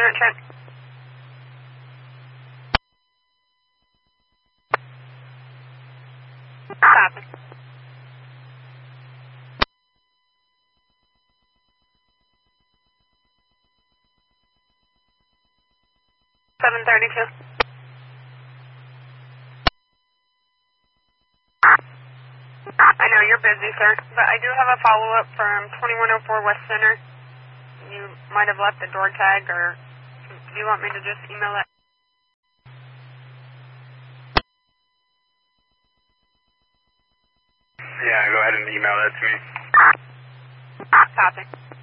current check. Copy. 732. I know you're busy, sir, but I do have a follow-up from 2104 West Center. You might have left the door tag, or do you want me to just email it? Yeah, go ahead and email that to me. Copy.